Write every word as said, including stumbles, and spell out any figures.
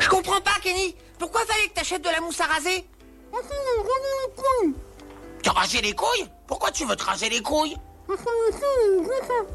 Je comprends pas, Kenny. Pourquoi fallait que t'achètes de la mousse à raser? Te raser les couilles? Pourquoi tu veux te raser les couilles?